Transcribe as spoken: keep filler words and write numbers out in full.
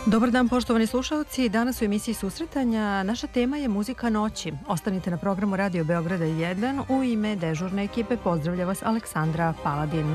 Dobar dan poštovani slušalci, danas u emisiji Susretanja naša tema je muzika noći. Ostanite na programu Radio Beograda jedan, u ime dežurne ekipe pozdravlja vas Aleksandra Paladin.